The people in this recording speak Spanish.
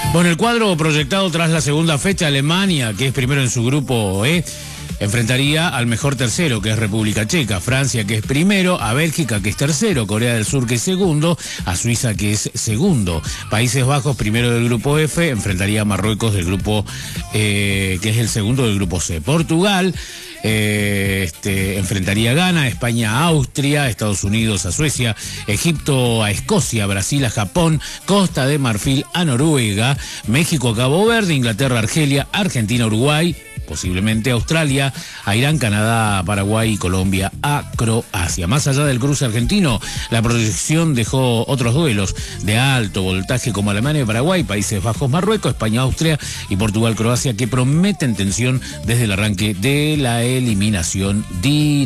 Bueno, el cuadro proyectado tras la segunda fecha, Alemania, que es primero en su grupo E, enfrentaría al mejor tercero, que es República Checa, Francia, que es primero, a Bélgica, que es tercero, Corea del Sur, que es segundo, a Suiza, que es segundo. Países Bajos, primero del grupo F, enfrentaría a Marruecos del grupo, que es el segundo del grupo C. Portugal enfrentaría a Ghana, España a Austria, Estados Unidos a Suecia, Egipto a Escocia, Brasil a Japón, Costa de Marfil a Noruega, México a Cabo Verde, Inglaterra a Argelia, Argentina a Uruguay, posiblemente Australia, a Irán, Canadá, Paraguay y Colombia a Croacia. Más allá del cruce argentino, la proyección dejó otros duelos de alto voltaje como Alemania y Paraguay, Países Bajos, Marruecos, España, Austria y Portugal, Croacia, que prometen tensión desde el arranque de la eliminación directa.